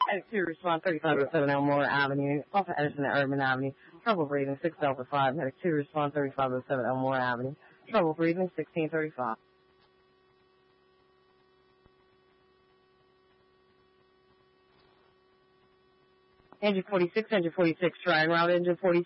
Medic 2, respond 3507 Elmore Avenue, Alpha Edison at Urban Avenue. Trouble breathing, 6 Delta 5. Medic 2, respond 3507 Elmore Avenue. Trouble breathing, 1635. Engine 46, trying route, engine 46.